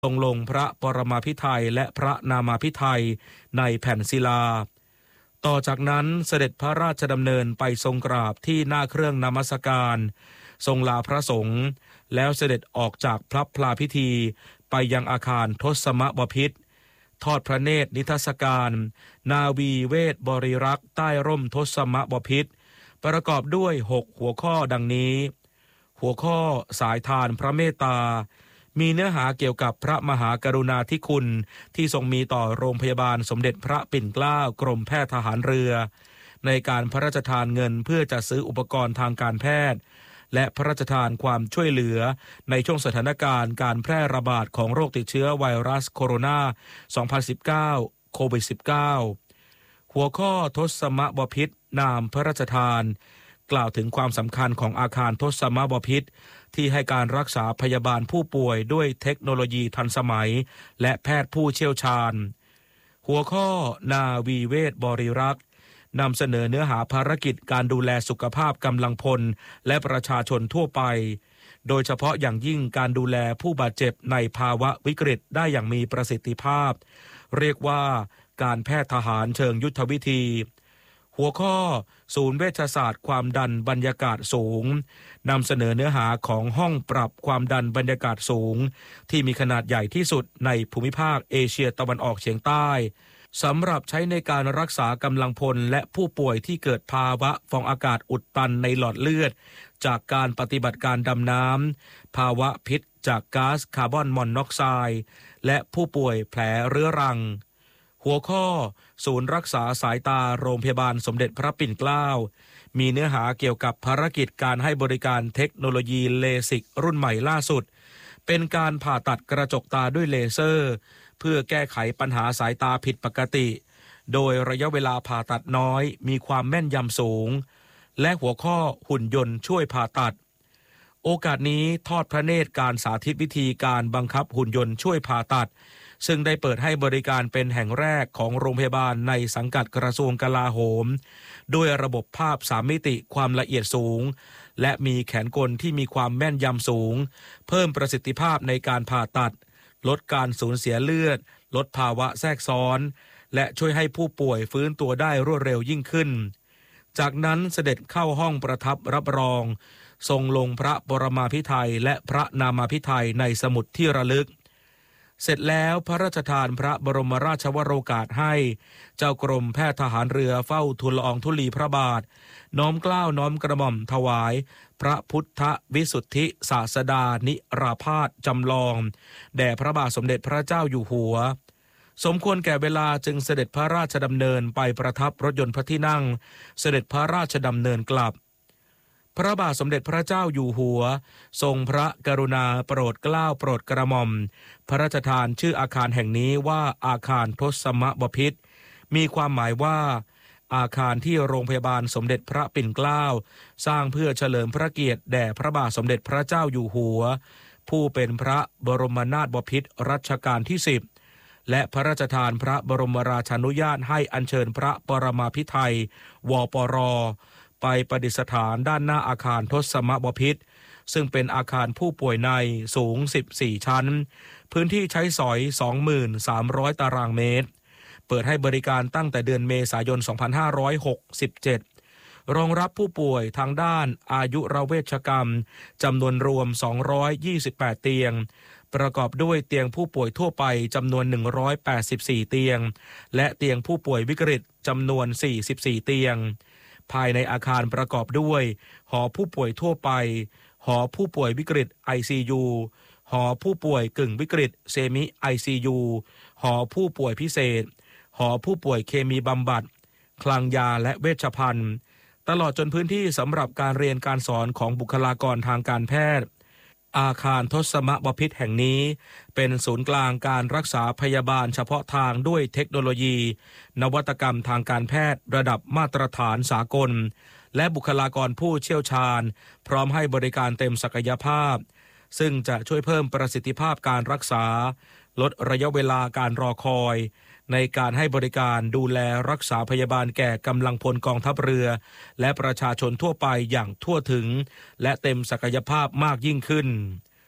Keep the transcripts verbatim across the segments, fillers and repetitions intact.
ทรงลงพระปรมาภิไธยและพระนามาภิไธยในแผ่นศิลาต่อจากนั้นเสด็จพระราชดำเนินไปทรงกราบที่หน้าเครื่องนมัสการทรงลาพระสงฆ์แล้วเสด็จออกจากพระพลาพิธีไปยังอาคารทศมบพิตรทอดพระเนตรนิทรรศการนาวีเวทบริรักษ์ใต้ร่มทศมบพิตรประกอบด้วยหกหัวข้อดังนี้หัวข้อสายทานพระเมตตามีเนื้อหาเกี่ยวกับพระมหากรุณาธิคุณที่ทรงมีต่อโรงพยาบาลสมเด็จพระปิ่นเกล้ากรมแพทย์ทหารเรือในการพระราชทานเงินเพื่อจัดซื้ออุปกรณ์ทางการแพทย์และพระราชทานความช่วยเหลือในช่วงสถานการณ์การแพร่ระบาดของโรคติดเชื้อไวรัสโคโรนา สองพันสิบเก้า โควิด สิบเก้า หัวข้อทศมบพิตรนามพระราชทานกล่าวถึงความสำคัญของอาคารทศมบพิตรที่ให้การรักษาพยาบาลผู้ป่วยด้วยเทคโนโลยีทันสมัยและแพทย์ผู้เชี่ยวชาญหัวข้อนาวีเวทบริรักษ์นำเสนอเนื้อหาภารกิจการดูแลสุขภาพกำลังพลและประชาชนทั่วไปโดยเฉพาะอย่างยิ่งการดูแลผู้บาดเจ็บในภาวะวิกฤตได้อย่างมีประสิทธิภาพเรียกว่าการแพทย์ทหารเชิงยุทธวิธีหัวข้อศูนย์เวชศาสตร์ความดันบรรยากาศสูงนำเสนอเนื้อหาของห้องปรับความดันบรรยากาศสูงที่มีขนาดใหญ่ที่สุดในภูมิภาคเอเชียตะวันออกเฉียงใต้สำหรับใช้ในการรักษากำลังพลและผู้ป่วยที่เกิดภาวะฟองอากาศอุดตันในหลอดเลือดจากการปฏิบัติการดำน้ำภาวะพิษจากก๊าซคาร์บอนมอนอกไซด์และผู้ป่วยแผลเรื้อรังหัวข้อศูนย์รักษาสายตาโรงพยาบาลสมเด็จพระปิ่นเกล้ามีเนื้อหาเกี่ยวกับภารกิจการให้บริการเทคโนโลยีเลสิกรุ่นใหม่ล่าสุดเป็นการผ่าตัดกระจกตาด้วยเลเซอร์เพื่อแก้ไขปัญหาสายตาผิดปกติโดยระยะเวลาผ่าตัดน้อยมีความแม่นยำสูงและหัวข้อหุ่นยนต์ช่วยผ่าตัดโอกาสนี้ทอดพระเนตรการสาธิตวิธีการบังคับหุ่นยนต์ช่วยผ่าตัดซึ่งได้เปิดให้บริการเป็นแห่งแรกของโรงพยาบาลในสังกัดกระทรวงกลาโหมด้วยระบบภาพสามมิติความละเอียดสูงและมีแขนกลที่มีความแม่นยำสูงเพิ่มประสิทธิภาพในการผ่าตัดลดการสูญเสียเลือดลดภาวะแทรกซ้อนและช่วยให้ผู้ป่วยฟื้นตัวได้รวดเร็วยิ่งขึ้นจากนั้นเสด็จเข้าห้องประทับรับรองทรงลงพระปรมาภิไธยและพระนามาภิไธยในสมุดที่ระลึกเสร็จแล้วพระราชทานพระบรมราชวโรกาสให้เจ้ากรมแพทย์ทหารเรือเฝ้าทูลละอองธุลีพระบาทน้อมเกล้าน้อมกระหม่อมถวายพระพุทธวิสุทธิศาสดานิราพาสจำลองแด่พระบาทสมเด็จพระเจ้าอยู่หัวสมควรแก่เวลาจึงเสด็จพระราชดำเนินไปประทับรถยนต์พระที่นั่งเสด็จพระราชดำเนินกลับพระบาทสมเด็จพระเจ้าอยู่หัวทรงพระกรุณาโปรดเกล้าโปรดกระหม่อมพระราชทานชื่ออาคารแห่งนี้ว่าอาคารทศมบพิตรมีความหมายว่าอาคารที่โรงพยาบาลสมเด็จพระปิ่นเกล้าสร้างเพื่อเฉลิมพระเกียรติแด่พระบาทสมเด็จพระเจ้าอยู่หัวผู้เป็นพระบรมนาถบพิตรรัชกาลที่สิบและพระราชทานพระบรมราชานุญาตให้อัญเชิญพระปรมาภิไธยวปรไปประดิษฐานด้านหน้าอาคารทศมบพิตรซึ่งเป็นอาคารผู้ป่วยในสูงสิบสี่ชั้นพื้นที่ใช้สอย สองหมื่นสามพัน ตารางเมตรเปิดให้บริการตั้งแต่เดือนเมษายน สองพันห้าร้อยหกสิบเจ็ดรองรับผู้ป่วยทางด้านอายุรเวชกรรมจำนวนรวมสองร้อยยี่สิบแปดเตียงประกอบด้วยเตียงผู้ป่วยทั่วไปจำนวนหนึ่งร้อยแปดสิบสี่เตียงและเตียงผู้ป่วยวิกฤตจำนวนสี่สิบสี่เตียงภายในอาคารประกอบด้วยหอผู้ป่วยทั่วไปหอผู้ป่วยวิกฤต ไอ ซี ยู หอผู้ป่วยกึ่งวิกฤตเซมิ ไอ ซี ยู หอผู้ป่วยพิเศษหอผู้ป่วยเคมีบำบัดคลังยาและเวชภัณฑ์ตลอดจนพื้นที่สำหรับการเรียนการสอนของบุคลากรทางการแพทย์อาคารทศมบพิตรแห่งนี้เป็นศูนย์กลางการรักษาพยาบาลเฉพาะทางด้วยเทคโนโลยีนวัตกรรมทางการแพทย์ระดับมาตรฐานสากลและบุคลากรผู้เชี่ยวชาญพร้อมให้บริการเต็มศักยภาพซึ่งจะช่วยเพิ่มประสิทธิภาพการรักษาลดระยะเวลาการรอคอยในการให้บริการดูแลรักษาพยาบาลแก่กำลังพลกองทัพเรือและประชาชนทั่วไปอย่างทั่วถึงและเต็มศักยภาพมากยิ่งขึ้น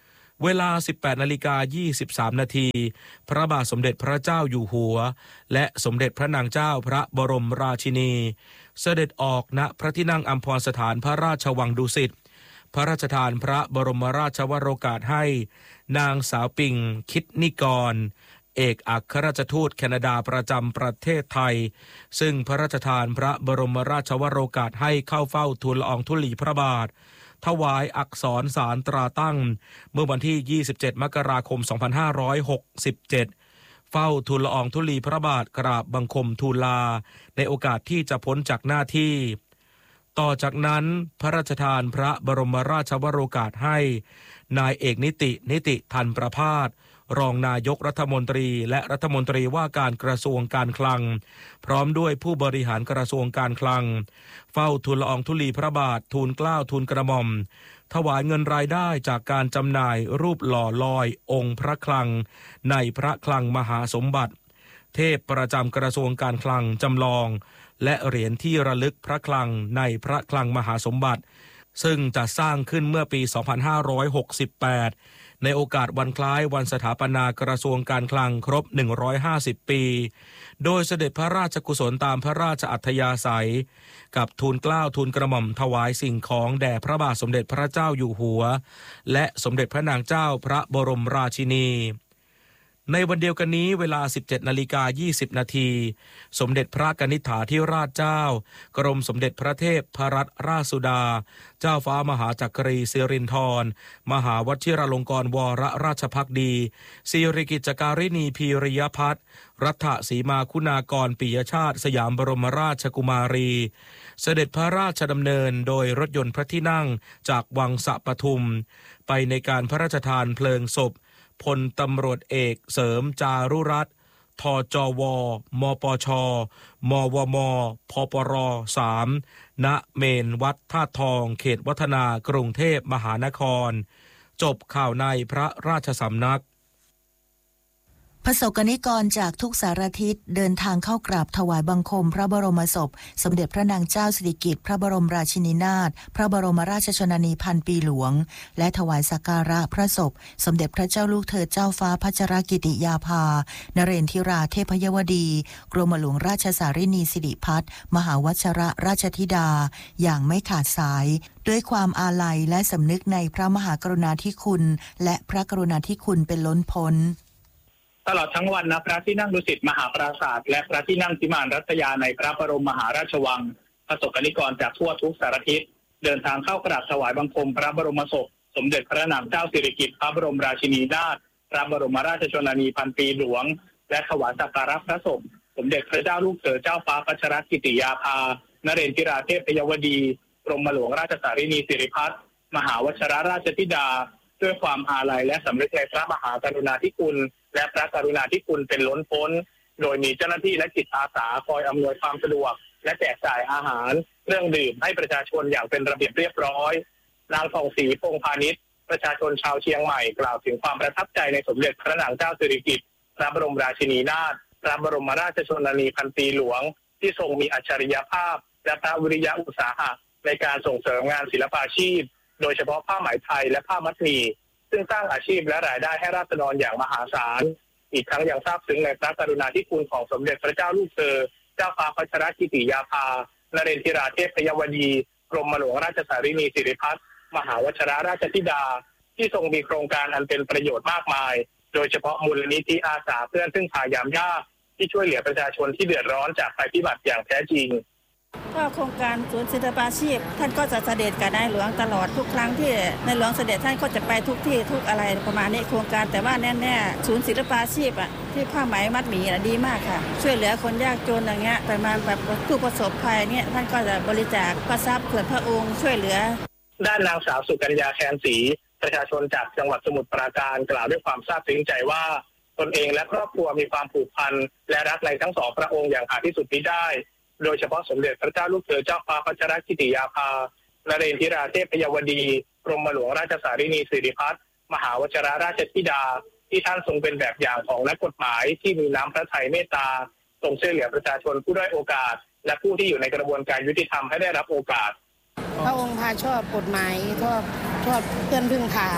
เวลา สิบแปดนาฬิกายี่สิบสามนาทีพระบาทสมเด็จพระเจ้าอยู่หัวและสมเด็จพระนางเจ้าพระบรมราชินีเสด็จออกณพระที่นั่งอัมพรสถานพระราชวังดุสิตพระราชทานพระบรมราชวโรกาสให้นางสาวปิงคิดนิกรเอกอัครราชทูตแคนาดาประจำประเทศไทยซึ่งพระราชทานพระบรมราชวโรกาสให้เข้าเฝ้าทูลละอองธุลีพระบาทถวายอักษรสารตราตั้งเมื่อวันที่ยี่สิบเจ็ดมกราคมสองพันห้าร้อยหกสิบเจ็ดเฝ้าทูลละอองธุลีพระบาทกราบบังคมทูลลาในโอกาสที่จะพ้นจากหน้าที่ต่อจากนั้นพระราชทานพระบรมราชวโรกาสให้นายเอกนิตินิติธันประภาสรองนายกรัฐมนตรีและรัฐมนตรีว่าการกระทรวงการคลังพร้อมด้วยผู้บริหารกระทรวงการคลังเฝ้าทูลละอองธุลีพระบาททูลเกล้าทูลกระหม่อมถวายเงินรายได้จากการจำหน่ายรูปหล่อลอยองค์พระคลังในพระคลังมหาสมบัติเทพประจำกระทรวงการคลังจำลองและเหรียญที่ระลึกพระคลังในพระคลังมหาสมบัติซึ่งจะสร้างขึ้นเมื่อปีสองพันห้าร้อยหกสิบแปดในโอกาสวันคล้ายวันสถาปนากระทรวงการคลังครบหนึ่งร้อยห้าสิบปีโดยเสด็จพระราชกุศลตามพระราชอัธยาศัยกับทูลเกล้าทูลกระหม่อมถวายสิ่งของแด่พระบาทสมเด็จพระเจ้าอยู่หัวและสมเด็จพระนางเจ้าพระบรมราชินีในวันเดียวกันนี้เวลา สิบเจ็ดนาฬิกายี่สิบนาทีสมเด็จพระกนิษฐาธิราชเจ้ากรมสมเด็จพระเทพพรัตนราชสุดาเจ้าฟ้ามหาจักรีสิรินธรมหาวชิราลงกรณ์วรราชภักดีสิริกิจการินีพีริยพัฒน์รัฐสีมาคุณากรปิยชาติสยามบรมราชกุมารีเสด็จพระราชดำเนินโดยรถยนต์พระที่นั่งจากวังสะปทุมไปในการพระราชทานเพลิงศพพลตำรวจเอกเสริมจารุรัตน์ทจวมปชมวมพปรสามณเมนวัดธาตุทองเขตวัฒนากรุงเทพมหานครจบข่าวในพระราชสำนักประสบกนิกรจากทุกสารทิศเดินทางเข้ากราบถวายบังคมพระบรมศพสมเด็จพระนางเจ้าสิริกิติ์พระบรมราชินีนาถพระบรมราชชนนีพันปีหลวงและถวายสักการะพระศพสมเด็จพระเจ้าลูกเธอเจ้าฟ้าพัชรกิติยาภานเรนทิราเทพยวดีกรมหลวงราชสารินีสิริพัฒน์มหาวชรราชธิดาอย่างไม่ขาดสายด้วยความอาลัยและสำนึกในพระมหากรุณาธิคุณและพระกรุณาธิคุณเป็นล้นพ้นตลอดทั้งวันณพระที่นั่งดุสิตมหาปราสาทและพระที่นั่งพิมานรัตยาในพระบรมมหาราชวังประสบกนิกรจากทั่วทุกสารทิศเดินทางเข้ากราบถวายบังคมพระบรมศพสมเด็จพระนางเจ้าสิริกิติ์พระบรมราชินีนาถพระบรมราชชนนีพันปีหลวงและถวายสักการะพระศพสมเด็จพระเจ้าลูกเธอเจ้าฟ้าพัชรกิติยาภานเรนทิราเทพยวดีกรมหลวงราชสารินีสิริพัฒน์มหาวชรราชธิดาด้วยความอาลัยและสำนึกในพระมหากรุณาธิคุณและพระกรุณาธิคุณเป็นล้นพ้นโดยมีเจ้าหน้าที่และจิตอาสาคอยอำนวยความสะดวกและแจกจ่ายอาหารเครื่องดื่มให้ประชาชนอย่างเป็นระเบียบเรียบร้อยนางทองศรีพงษ์พาณิชย์ประชาชนชาวเชียงใหม่กล่าวถึงความประทับใจในสมเด็จพระนางเจ้าสิริกิติ์พระบรมราชินีนาถพระบรมราชชนนีพันปีหลวงที่ทรงมีอัจฉริยภาพและพระวิริยะอุตสาหะในการส่งเสริมงานศิลปาชีพโดยเฉพาะผ้าไหมไทยและผ้ามัดหมี่ซึ่งสร้างอาชีพและรายได้ให้ราษฎรอย่างมหาศาลอีกทั้งยังทราบซึ้งในพระกรุณาธิคุณของสมเด็จพระเจ้าลูกเธอเจ้าฟ้าพัชรกิติยาภานเรนทิราเทพยวดีกรมหลวงราชสารินีสิริพัฒน์มหาวชรราชธิดาที่ทรงมีโครงการอันเป็นประโยชน์มากมายโดยเฉพาะมูลนิธิอาสาเพื่อนพึ่งพายามยากที่ช่วยเหลือประชาชนที่เดือดร้อนจากภัยพิบัติอย่างแท้จริงก็โครงการศูนย์ศิลปาชีพท่านก็จะเสด็จกับนายหลวงตลอดทุกครั้งที่ในหลวงเสด็จท่านก็จะไปทุกที่ทุกอะไรประมาณนี้โครงการแต่ว่าแน่ๆศูนย์ศิลปาชีพอ่ะที่ผ้าไหมมัดหมี่ดีมากค่ะช่วยเหลือคนยากจนอย่างเงี้ยประมาณแบบผู้ประสบภัยเนี่ยท่านก็จะบริจาคพระทรัพย์ส่วนพระองค์ช่วยเหลือด้านนางสาวสุกัญญาแคนศรีประชาชนจากจังหวัดสมุทรปราการกล่าวด้วยความซาบซึ้งใจว่าตนเองและครอบครัวมีความผูกพันและรักในทั้งสองพระองค์อย่างหาที่สุดมิได้โดยเฉพาะสมเด็จพระเจ้าลูกเธอเจ้าฟ้าพัชรกิติยาภานเรนทิราเทพยวดีกรมหลวงราชสารินีสิริพัฒน์มหาวชรราชธิดาที่ท่านทรงเป็นแบบอย่างของนักกฎหมายที่มีน้ำพระทัยเมตตาทรงช่วยเหลือประชาชนผู้ด้อยโอกาสและผู้ที่อยู่ในกระบวนการยุติธรรมให้ได้รับโอกาสพระองค์พาชอบกฎหมายชอบชอบเพื่อนพึ่งพา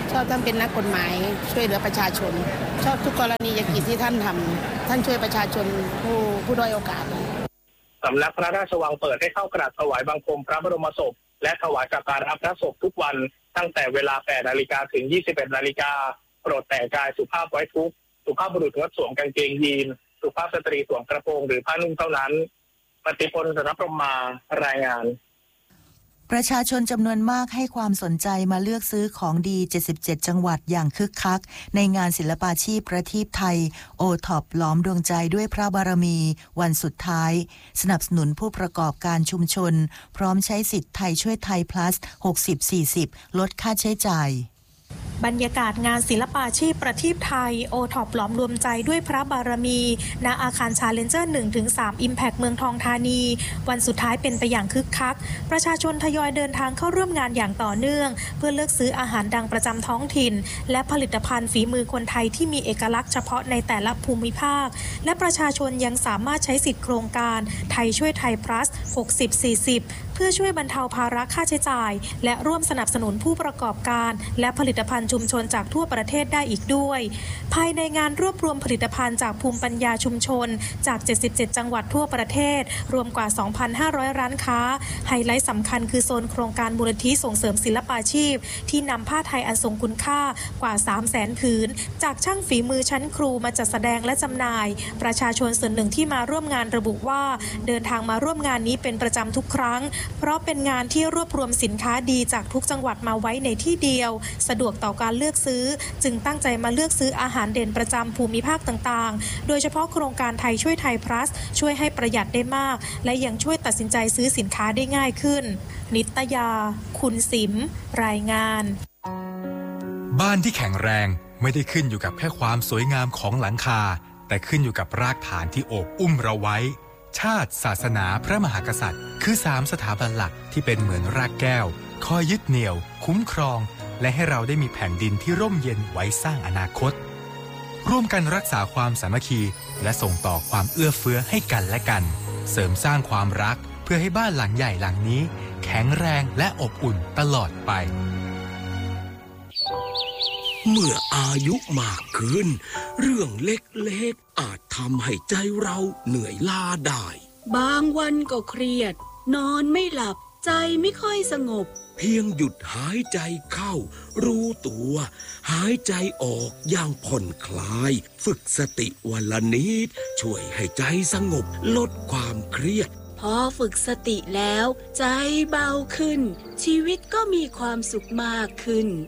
ชอบท่านเป็นนักกฎหมายช่วยเหลือประชาชนชอบทุกกรณียกิจที่ท่านทำท่านช่วยประชาชนผู้ผู้ด้อยโอกาสสำนักพระราชวังเปิดให้เข้ากราบถวายบังคมพระบรมศพและถวายสักการะพระศพทุกวันตั้งแต่เวลา แปดนาฬิกา ถึง ยี่สิบเอ็ดนาฬิกาโปรดแต่งกายสุภาพไว้ทุกข์สุภาพบุรุษงดสวมกางเกงยีนสุภาพสตรีสวมกระโปรงหรือผ้านุ่งเท่านั้นปฏิพล สันทพรหมมารายงานประชาชนจำนวนมากให้ความสนใจมาเลือกซื้อของดีเจ็ดสิบเจ็ดจังหวัดอย่างคึกคักในงานศิลปาชีพประทีปไทยโอท็อปล้อมดวงใจด้วยพระบารมีวันสุดท้ายสนับสนุนผู้ประกอบการชุมชนพร้อมใช้สิทธิ์ไทยช่วยไทย plus หกสิบ สี่สิบ ลดค่าใช้จ่ายบรรยากาศงานศิลปาชีพประทีปไทยโอท็อปล้อมรวมใจด้วยพระบารมีณอาคารชาเลนเจอร์ หนึ่งถึงสาม Impact เมืองทองธานีวันสุดท้ายเป็นไปอย่างคึกคักประชาชนทยอยเดินทางเข้าร่วมงานอย่างต่อเนื่องเพื่อเลือกซื้ออาหารดังประจำท้องถิ่นและผลิตภัณฑ์ฝีมือคนไทยที่มีเอกลักษณ์เฉพาะในแต่ละภูมิภาคและประชาชนยังสามารถใช้สิทธิโครงการไทยช่วยไทย plus หกสิบ สี่สิบเพื่อช่วยบรรเทาภาระค่าใช้จ่ายและร่วมสนับสนุนผู้ประกอบการและผลิตภัณฑ์ชุมชนจากทั่วประเทศได้อีกด้วยภายในงานรวบรวมผลิตภัณฑ์จากภูมิปัญญาชุมชนจากเจ็ดสิบเจ็ดจังหวัดทั่วประเทศรวมกว่า สองพันห้าร้อย ร้านค้าไฮไลท์สำคัญคือโซนโครงการมูลนิธิส่งเสริมศิลปาชีพที่นำผ้าไทยอันทรงคุณค่ากว่า สามแสน ผืนจากช่างฝีมือชั้นครูมาจัดแสดงและจำหน่ายประชาชนส่วนหนึ่งที่มาร่วมงานระบุว่าเดินทางมาร่วมงานนี้เป็นประจำทุกครั้งเพราะเป็นงานที่รวบรวมสินค้าดีจากทุกจังหวัดมาไว้ในที่เดียวสะดวกต่อการเลือกซื้อจึงตั้งใจมาเลือกซื้ออาหารเด่นประจำภูมิภาคต่างๆโดยเฉพาะโครงการไทยช่วยไทย plus ช่วยให้ประหยัดได้มากและยังช่วยตัดสินใจซื้อสินค้าได้ง่ายขึ้นนิตยาคุณสิมรายงานบ้านที่แข็งแรงไม่ได้ขึ้นอยู่กับแค่ความสวยงามของหลังคาแต่ขึ้นอยู่กับรากฐานที่โอบอุ้มเราไว้ชาติศาสนาพระมหากษัตริย์คือสามสถาบันหลักที่เป็นเหมือนรากแก้วคอยยึดเหนี่ยวคุ้มครองและให้เราได้มีแผ่นดินที่ร่มเย็นไว้สร้างอนาคตร่วมกันรักษาความสามัคคีและส่งต่อความเอื้อเฟื้อให้กันและกันเสริมสร้างความรักเพื่อให้บ้านหลังใหญ่หลังนี้แข็งแรงและอบอุ่นตลอดไปเมื่ออายุมากขึ้นเรื่องเล็กๆอาจทำให้ใจเราเหนื่อยล้าได้บางวันก็เครียดนอนไม่หลับใจไม่ค่อยสงบเพียงหยุดหายใจเข้ารู้ตัวหายใจออกอย่างผ่อนคลายฝึกสติวันละนิดช่วยให้ใจสงบลดความเครียดพอฝึกสติแล้วใจเบาขึ้นชีวิตก็มีความสุขมากขึ้น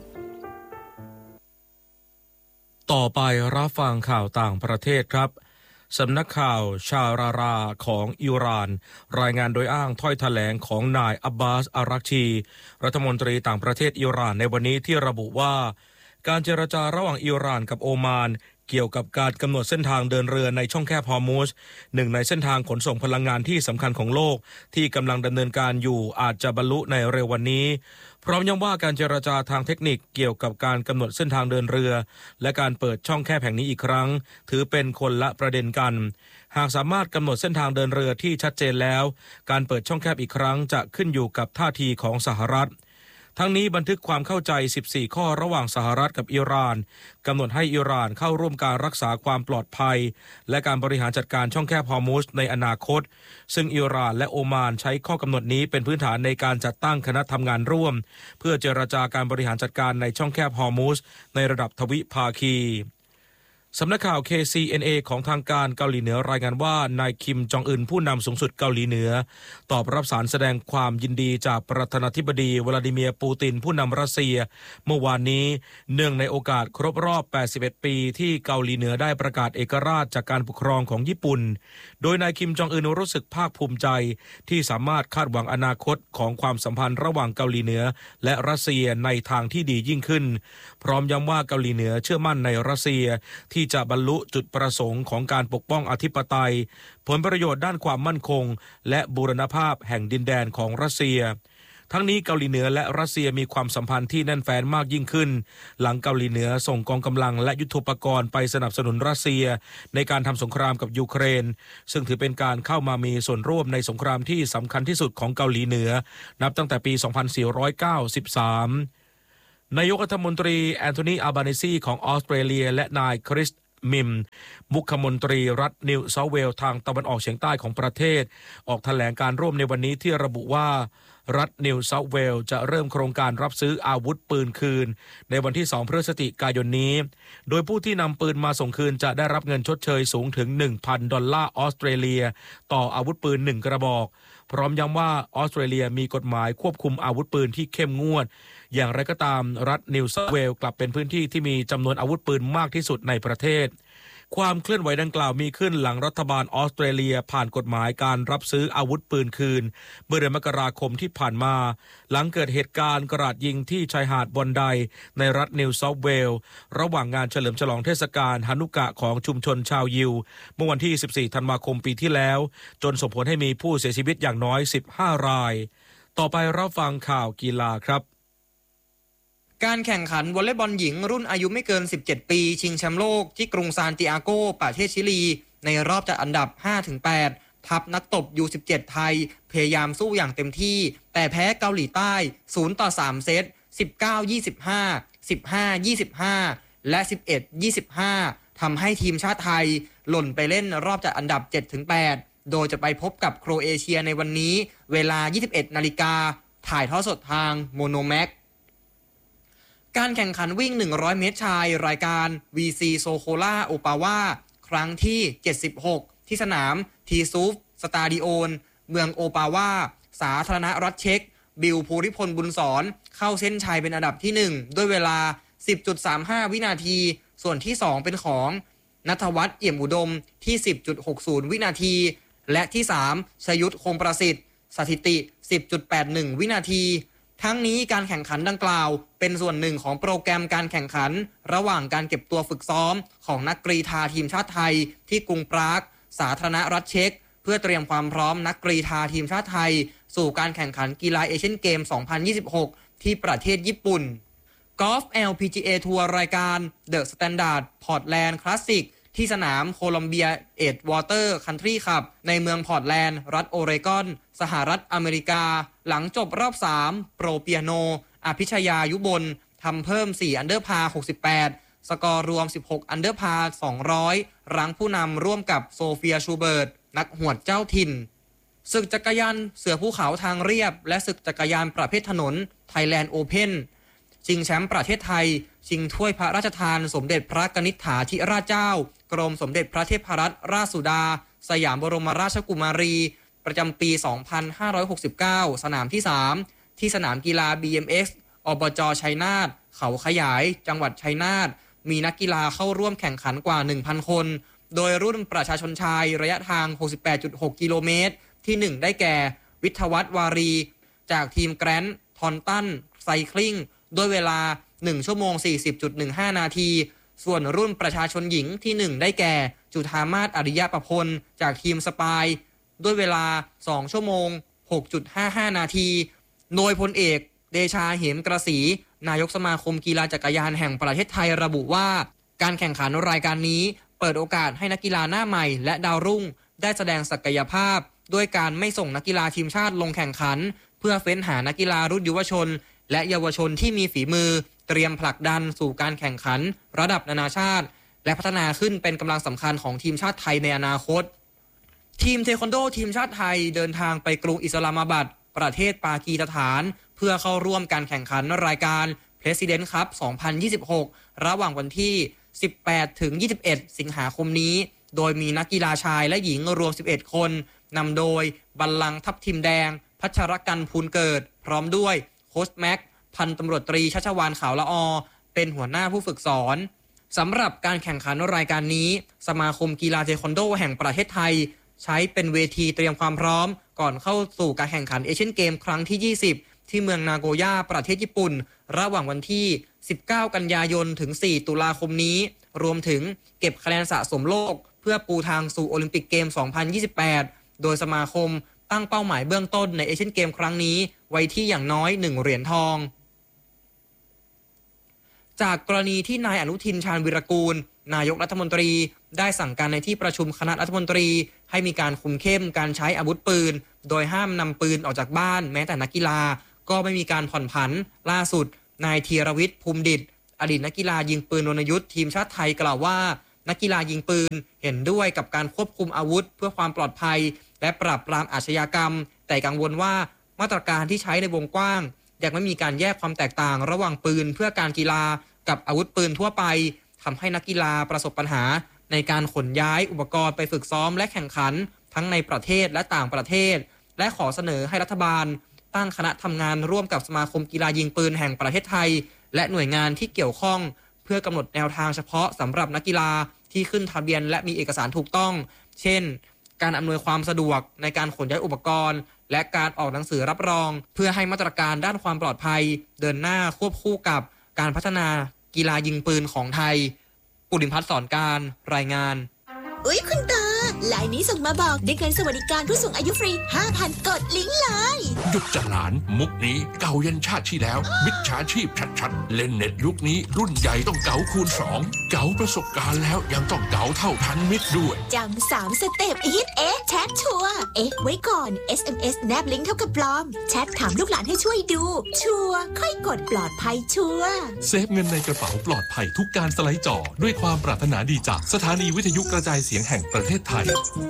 ต่อไปรับฟังข่าวต่างประเทศครับสำนักข่าวชาราราของอิหร่านรายงานโดยอ้างถ้อยแถลงของนายอับบาสอารักชีรัฐมนตรีต่างประเทศอิหร่านในวันนี้ที่ระบุว่าการเจรจาระหว่างอิหร่านกับโอมานเกี่ยวกับการกำหนดเส้นทางเดินเรือในช่องแคบฮอร์มุซหนึ่งในเส้นทางขนส่งพลังงานที่สำคัญของโลกที่กำลังดำเนินการอยู่อาจจะบรรลุในเร็ววันนี้พร้อมย้ำว่าการเจรจาทางเทคนิคเกี่ยวกับการกำหนดเส้นทางเดินเรือและการเปิดช่องแคบแห่งนี้อีกครั้งถือเป็นคนละประเด็นกันหากสามารถกำหนดเส้นทางเดินเรือที่ชัดเจนแล้วการเปิดช่องแคบอีกครั้งจะขึ้นอยู่กับท่าทีของสหรัฐทั้งนี้บันทึกความเข้าใจสิบสี่ข้อระหว่างสหรัฐกับอิหร่านกำหนดให้อิหร่านเข้าร่วมการรักษาความปลอดภัยและการบริหารจัดการช่องแคบฮอร์มุซในอนาคตซึ่งอิหร่านและโอมานใช้ข้อกำหนดนี้เป็นพื้นฐานในการจัดตั้งคณะทำงานร่วมเพื่อเจรจาการบริหารจัดการในช่องแคบฮอร์มุซในระดับทวิภาคีสำนักข่าว เค ซี เอ็น เอ ของทางการเกาหลีเหนือรายงานว่านายคิมจองอึนผู้นำสูงสุดเกาหลีเหนือตอบรับสารแสดงความยินดีจากประธานาธิบดีวลาดิเมียร์ปูตินผู้นำรัสเซียเมื่อวานนี้เนื่องในโอกาสครบรอบแปดสิบเอ็ดปีที่เกาหลีเหนือได้ประกาศเอกราชจากการปกครองของญี่ปุ่นโดยนายคิมจองอึนรู้สึกภาคภูมิใจที่สามารถคาดหวังอนาคตของความสัมพันธ์ระหว่างเกาหลีเหนือและรัสเซียในทางที่ดียิ่งขึ้นพร้อมย้ำว่าเกาหลีเหนือเชื่อมั่นในรัสเซียที่จะบรรลุจุดประสงค์ของการปกป้องอธิปไตยผลประโยชน์ด้านความมั่นคงและบูรณภาพแห่งดินแดนของรัสเซียทั้งนี้เกาหลีเหนือและรัสเซียมีความสัมพันธ์ที่แน่นแฟ้นมากยิ่งขึ้นหลังเกาหลีเหนือส่งกองกำลังและยุทโธปกรณ์ไปสนับสนุนรัสเซียในการทำสงครามกับยูเครนซึ่งถือเป็นการเข้ามามีส่วนร่วมในสงครามที่สำคัญที่สุดของเกาหลีเหนือนับตั้งแต่ปี สองพันสี่ร้อยเก้าสิบสามนายกรัฐมนตรีแอนโทนี อัลบานิซีของออสเตรเลียและนายคริสมิมมุขมนตรีรัฐนิวเซาท์เวลส์ทางตะวันออกเฉียงใต้ของประเทศออกแถลงการร่วมในวันนี้ที่ระบุว่ารัฐนิวเซาท์เวลส์จะเริ่มโครงการรับซื้ออาวุธปืนคืนในวันที่สองพฤศจิกายนนี้โดยผู้ที่นำปืนมาส่งคืนจะได้รับเงินชดเชยสูงถึง หนึ่งพัน ดอลลาร์ออสเตรเลียต่ออาวุธปืนหนึ่งกระบอกพร้อมย้ำว่าออสเตรเลียมีกฎหมายควบคุมอาวุธปืนที่เข้มงวดอย่างไรก็ตามรัฐนิวเซาท์เวลส์กลับเป็นพื้นที่ที่มีจำนวนอาวุธปืนมากที่สุดในประเทศความเคลื่อนไหวดังกล่าวมีขึ้นหลังรัฐบาลออสเตรเลียผ่านกฎหมายการรับซื้ออาวุธปืนคืนเมื่อเดือนมกราคมที่ผ่านมาหลังเกิดเหตุการณ์กราดยิงที่ชายหาดบอนไดในรัฐนิวเซาท์เวลส์ระหว่างงานเฉลิมฉลองเทศกาลฮานุกะของชุมชนชาวยิวเมื่อวันที่สิบสี่ธันวาคมปีที่แล้วจนส่งผลให้มีผู้เสียชีวิตอย่างน้อยสิบห้ารายต่อไปรับฟังข่าวกีฬาครับการแข่งขันวอลเลย์บอลหญิงรุ่นอายุไม่เกินสิบเจ็ดปีชิงแชมป์โลกที่กรุงซานติอาโกประเทศชิลีในรอบจัดอันดับ ห้าถึงแปด ทัพนักตบ ยู สิบเจ็ด ไทยพยายามสู้อย่างเต็มที่แต่แพ้เกาหลีใต้ ศูนย์ต่อสาม เซต สิบเก้า ยี่สิบห้า สิบห้า ยี่สิบห้า และ สิบเอ็ด ยี่สิบห้า ทำให้ทีมชาติไทยหล่นไปเล่นรอบจัดอันดับ เจ็ดถึงแปด โดยจะไปพบกับโครเอเชียในวันนี้เวลา ยี่สิบเอ็ด นาฬิกาถ่ายทอดสดทางโมโนแม็กการแข่งขันวิ่งหนึ่งร้อยเมตรชายรายการ วี ซี Sokola Opava ครั้งที่เจ็ดสิบหกที่สนามทีซูฟสตาดิโอนเมืองโอปาวาสาธารณรัฐเช็กบิลภูริพลบุญสอนเข้าเส้นชัยเป็นอันดับที่หนึ่งด้วยเวลา สิบจุดสามห้า วินาทีส่วนที่สองเป็นของณัฐวัฒน์เอี่ยมอุดมที่ สิบจุดหกศูนย์ วินาทีและที่สามชยุทธคงประสิทธิ์สถิติ สิบจุดแปดหนึ่ง วินาทีทั้งนี้การแข่งขันดังกล่าวเป็นส่วนหนึ่งของโปรแกรมการแข่งขันระหว่างการเก็บตัวฝึกซ้อมของนักกรีฑาทีมชาติไทยที่กรุงปรากสาธารณรัฐเช็กเพื่อเตรียมความพร้อมนักกรีฑาทีมชาติไทยสู่การแข่งขันกีฬาเอเชียนเกม สองพันยี่สิบหก ที่ประเทศญี่ปุ่นกอล์ฟ แอล พี จี เอ ทัวร์รายการ The Standard Portland Classic ที่สนามโคลัมเบียเอ็ดวอเตอร์คันทรีคลับในเมืองพอร์ตแลนด์รัฐโอเรกอนสหรัฐอเมริกาหลังจบรอบสามโปรเปียโนอภิชยายุบลทำเพิ่มสี่อันเดอร์พาร์หกสิบแปดสกอร์รวมสิบหกอันเดอร์พาร์สองร้อยรั้งผู้นำร่วมกับโซเฟียชูเบิร์ตนักหวดเจ้าถิ่นศึกจักรยานเสือภูเขาทางเรียบและศึกจักรยานประเภทถนน Thailand Open ชิงแชมป์ประเทศไทยชิงถ้วยพระราชทานสมเด็จพระกนิษฐาธิราชเจ้ากรมสมเด็จพระเทพรัตนราชสุดาสยามบรมราชกุมารีประจำปี สองพันห้าร้อยหกสิบเก้า สนามที่สามที่สนามกีฬา บี เอ็ม เอ็กซ์ อบจ.ชัยนาทเขาขยายจังหวัดชัยนาทมีนักกีฬาเข้าร่วมแข่งขันกว่า หนึ่งพัน คนโดยรุ่นประชาชนชายระยะทาง หกสิบแปดจุดหก กิโลเมตรที่หนึ่งได้แก่วิทยวัฒน์วารีจากทีมแกรนท์ทอนตันไซคลิงด้วยเวลาหนึ่งชั่วโมง สี่สิบจุดหนึ่งห้า นาทีส่วนรุ่นประชาชนหญิงที่หนึ่งได้แก่จุฑามาศอริยประพลจากทีมสปายด้วยเวลาสองชั่วโมง หกจุดห้าห้า นาทีโดยพลเอกเดชาเหมกระศรีนายกสมาคมกีฬาจักรยานแห่งประเทศไทยระบุว่าการแข่งขันรายการนี้เปิดโอกาสให้นักกีฬาหน้าใหม่และดาวรุ่งได้แสดงศักยภาพด้วยการไม่ส่งนักกีฬาทีมชาติลงแข่งขันเพื่อเฟ้นหานักกีฬารุ่นยุวชนและเยาวชนที่มีฝีมือเตรียมผลักดันสู่การแข่งขันระดับนานาชาติและพัฒนาขึ้นเป็นกำลังสำคัญของทีมชาติไทยในอนาคตทีมเทควันโดทีมชาติไทยเดินทางไปกรุงอิสลามาบัดประเทศปากีสถานเพื่อเข้าร่วมการแข่งขันรายการ President Cup สองพันยี่สิบหก ระหว่างวันที่สิบแปดถึงยี่สิบเอ็ดสิงหาคมนี้โดยมีนักกีฬาชายและหญิงรวมสิบเอ็ดคนนำโดยบัลลังก์ทัพทิมแดงพัชรกันพูลเกิดพร้อมด้วยโค้ชแม็กพันตำรวจตรีชัชวาลขาวละอเป็นหัวหน้าผู้ฝึกสอนสำหรับการแข่งขันรายการนี้สมาคมกีฬาเทควันโดแห่งประเทศไทยใช้เป็นเวทีเตรียมความพร้อมก่อนเข้าสู่การแข่งขันเอเชียนเกมครั้งที่ยี่สิบที่เมืองนาโกย่าประเทศญี่ปุ่นระหว่างวันที่สิบเก้ากันยายนถึงสี่ตุลาคมนี้รวมถึงเก็บคะแนนสะสมโลกเพื่อปูทางสู่โอลิมปิกเกมสองพันยี่สิบแปดโดยสมาคมตั้งเป้าหมายเบื้องต้นในเอเชียนเกมครั้งนี้ไว้ที่อย่างน้อยหนึ่งเหรียญทองจากกรณีที่นายอนุทินชาญวิรากูลนายกรัฐมนตรีได้สั่งการในที่ประชุมคณะรัฐมนตรีให้มีการคุมเข้มการใช้อาวุธปืนโดยห้ามนำปืนออกจากบ้านแม้แต่นักกีฬาก็ไม่มีการผ่อนผันล่าสุดนายธีรวิทย์ภูมิดิษฐ์อดีตนักกีฬายิงปืนรณยุทธ์ทีมชาติไทยกล่าวว่านักกีฬายิงปืนเห็นด้วยกับการควบคุมอาวุธเพื่อความปลอดภัยและปราบปรามอาชญากรรมแต่กังวลว่ามาตรการที่ใช้ในวงกว้างยังไม่มีการแยกความแตกต่างระหว่างปืนเพื่อการกีฬากับอาวุธปืนทั่วไปทำให้นักกีฬาประสบปัญหาในการขนย้ายอุปกรณ์ไปฝึกซ้อมและแข่งขันทั้งในประเทศและต่างประเทศและขอเสนอให้รัฐบาลตั้งคณะทำงานร่วมกับสมาคมกีฬายิงปืนแห่งประเทศไทยและหน่วยงานที่เกี่ยวข้องเพื่อกำหนดแนวทางเฉพาะสำหรับนักกีฬาที่ขึ้นทะเบียนและมีเอกสารถูกต้องเช่นการอำนวยความสะดวกในการขนย้ายอุปกรณ์และการออกหนังสือรับรองเพื่อให้มาตรการด้านความปลอดภัยเดินหน้าควบคู่กับการพัฒนากีฬายิงปืนของไทยปุริมพัฒน์สอนการรายงานอุ๊ยคุณตาไลน์นี้ส่งมาบอกได้เงินสวัสดิการผู้สูงอายุฟรี ห้าพัน กดลิงก์เลยหยุดจัดหลานมุกนี้เก่ายันชาติที่แล้วมิจฉาชีพชัดๆเล่นเน็ตยุคนี้รุ่นใหญ่ต้องเก๋าคูณสองเก๋าประสบการณ์แล้วยังต้องเก๋าเท่าทันมิตรด้วยจำสามสเต็ปฮิตเอ๊ะแชทชัวร์เอ๊ะไว้ก่อน เอส เอ็ม เอส แนบลิงก์เท่ากับปลอมแชทถามลูกหลานให้ช่วยดูชัวร์ค่อยกดปลอดภัยชัวร์เซฟเงินในกระเป๋าปลอดภัยทุกการสไลด์จอด้วยความปรารถนาดีจากสถานีวิทยุกระจายเสียงแห่งประเทศไทย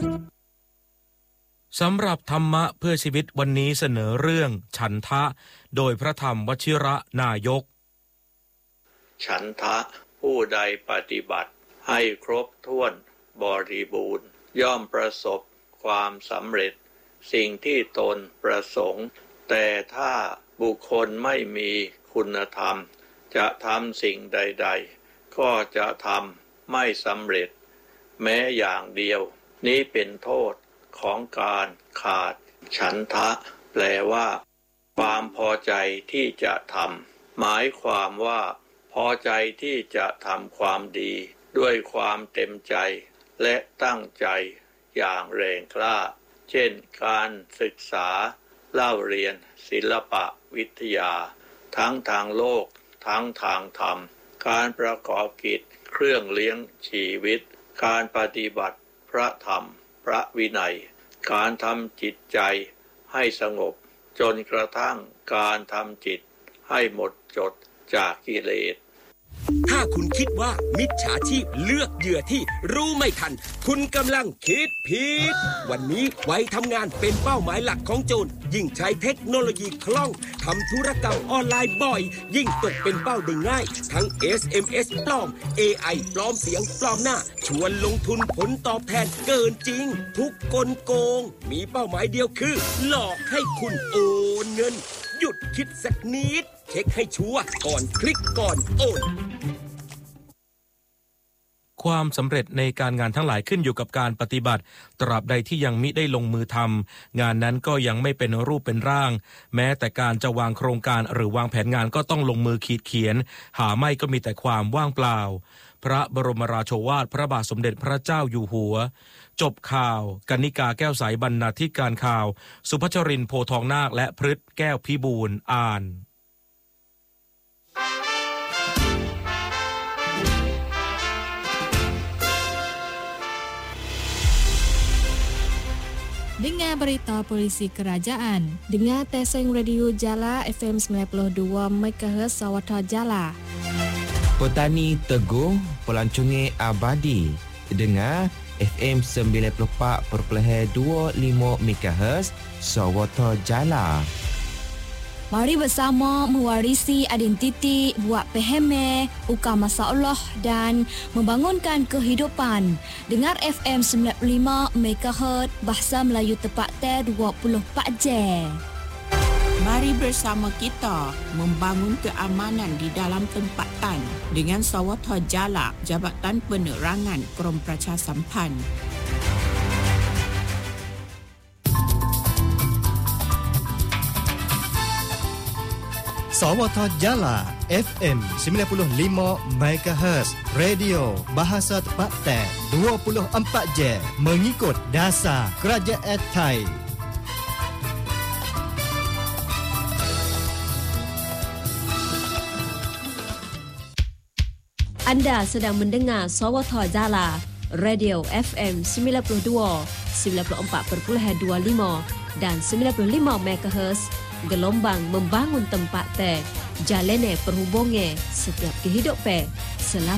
สำหรับธรรมะเพื่อชีวิตวันนี้เสนอเรื่องฉันทะโดยพระธรรมวชิระนายกฉันทะผู้ใดปฏิบัติให้ครบถ้วนบริบูรณ์ย่อมประสบความสำเร็จสิ่งที่ตนประสงค์แต่ถ้าบุคคลไม่มีคุณธรรมจะทำสิ่งใดๆก็จะทำไม่สำเร็จแม้อย่างเดียวนี้เป็นโทษของการขาดฉันทะแปลว่าความพอใจที่จะทำหมายความว่าพอใจที่จะทำความดีด้วยความเต็มใจและตั้งใจอย่างแรงกล้าเช่นการศึกษาเล่าเรียนศิลปะวิทยาทั้งทางโลกทั้งทางธรรมการประกอบกิจเครื่องเลี้ยงชีวิตการปฏิบัติพระธรรมพระวินัยการทำจิตใจให้สงบจนกระทั่งการทำจิตให้หมดจดจากกิเลสถ้าคุณคิดว่ามิจฉาชีพเลือกเหยื่อที่รู้ไม่ทันคุณกำลังคิดผิดวันนี้ไว้ทำงานเป็นเป้าหมายหลักของโจรยิ่งใช้เทคโนโลยีคล่องทำธุรกรรมออนไลน์บ่อยยิ่งตกเป็นเป้าได้ง่ายทั้ง เอส เอ็ม เอส ปลอม เอ ไอ ปลอมเสียงปลอมหน้าชวนลงทุนผลตอบแทนเกินจริงทุกกลโกงมีเป้าหมายเดียวคือหลอกให้คุณโอนเงินหยุดคิดสักนิดเช็คให้ชัวร์ก่อนคลิกก่อนโอนความสำเร็จในการงานทั้งหลายขึ้นอยู่กับการปฏิบัติตราบใดที่ยังมิได้ลงมือทำงานนั้นก็ยังไม่เป็นรูปเป็นร่างแม้แต่การจะวางโครงการหรือวางแผนงานก็ต้องลงมือขีดเขียนหาไม่ก็มีแต่ความว่างเปล่าพระบรมราโชวาทพระบาทสมเด็จพระเจ้าอยู่หัวจบข่าวกนิกาแก้วใสบรรณาธิการข่าวสุพัชรินทร์โพทองนาคและพฤทธิ์แก้วพิบูลย์อ่าน Dengar berita polisi kerajaan. Dengar Teseng Radio Jala F M sembilan puluh dua megahertz Sawata Jala. Petani teguh pelancongi abadi. Dengar F M sembilan puluh empat perpuluhan dua lima megahertz Sawata Jala. Mari bersama mewarisi identiti, buat peheme, ukar masalah dan membangunkan kehidupan. Dengar F M sembilan puluh lima megahertz Bahasa Melayu Tepatnya dua puluh empat jam. Mari bersama kita membangun keamanan di dalam tempatan dengan Sawata Jala, Jabatan Penerangan Krom Pracha Sampan. Sawata Jala F M sembilan puluh lima megahertz Radio Bahasa Tempatan dua puluh empat jam mengikut dasar Kerajaan Thai. Anda sedang mendengar Sawata Jala Radio F M sembilan puluh dua, sembilan puluh empat perpuluhan dua lima dan sembilan puluh lima megahertz gelombang membangun tempat teh, jalene perhubungan setiap kehidupan, selaku